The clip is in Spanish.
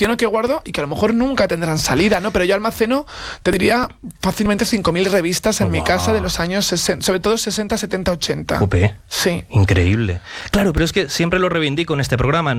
colecciono, que guardo y que a lo mejor nunca tendrán salida, ¿no? Pero yo almaceno, te diría, fácilmente 5.000 revistas en mi casa de los años 60, sobre todo 60, 70, 80. Jope. Sí. Increíble. Claro, pero es que siempre lo reivindico en este programa.